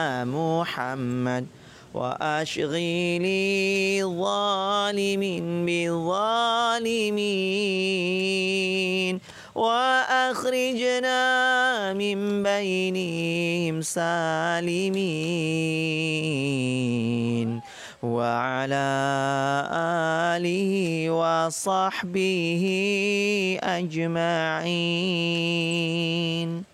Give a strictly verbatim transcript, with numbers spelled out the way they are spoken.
محمد وأشغلي ظالم بالظالمين وأخرجنا من بينهم سالمين وعلى آله وصحبه أجمعين.